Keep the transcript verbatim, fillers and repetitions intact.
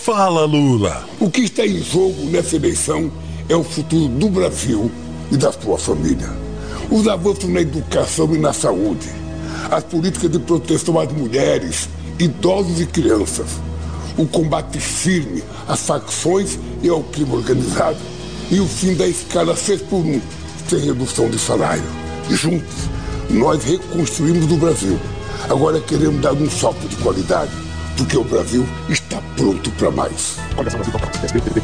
Fala, Lula. O que está em jogo nessa eleição é o futuro do Brasil e da sua família. Os avanços na educação e na saúde, as políticas de proteção às mulheres, idosos e crianças, o combate firme às facções e ao crime organizado e o fim da escala seis por um, sem redução de salário. Juntos, nós reconstruímos o Brasil. Agora queremos dar um salto de qualidade, porque o Brasil está pronto para mais.